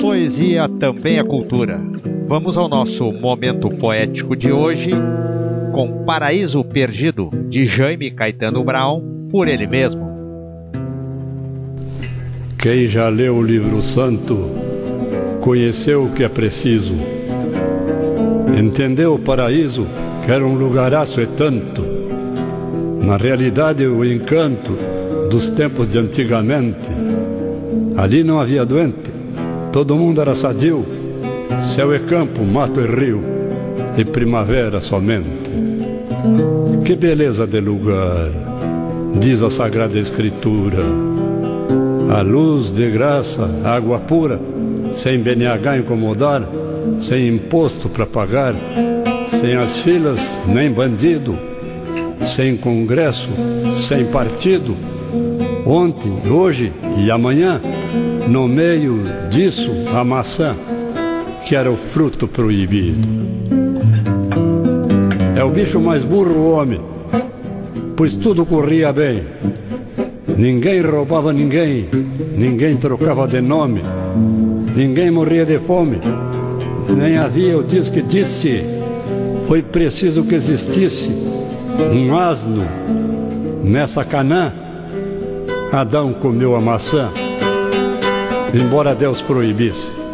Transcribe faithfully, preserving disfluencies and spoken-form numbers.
poesia também é cultura. Vamos ao nosso momento poético de hoje, com Paraíso Perdido, de Jaime Caetano Brown, por ele mesmo. Quem já leu o livro santo, conheceu o que é preciso. Entendeu o paraíso, que era um lugaraço e tanto. Na realidade, o encanto dos tempos de antigamente. Ali não havia doente, todo mundo era sadio. Céu e campo, mato e rio, e primavera somente. Que beleza de lugar, diz a Sagrada Escritura. A luz de graça, água pura, sem B N H incomodar, sem imposto para pagar, sem as filas nem bandido, sem congresso, sem partido. Ontem, hoje e amanhã, no meio disso a maçã, que era o fruto proibido. É o bicho mais burro o homem, pois tudo corria bem. Ninguém roubava ninguém, ninguém trocava de nome, ninguém morria de fome, nem havia o diz que disse. Foi preciso que existisse um asno nessa Canaã. Adão comeu a maçã, embora Deus proibisse.